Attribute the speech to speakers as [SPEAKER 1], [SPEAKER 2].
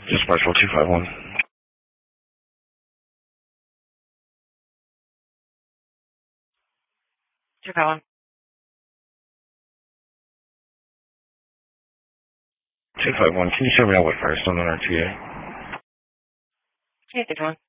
[SPEAKER 1] Just Marshall 251.
[SPEAKER 2] 251.
[SPEAKER 1] 251, can you show me that what first on the RTA?
[SPEAKER 2] Yeah, 251.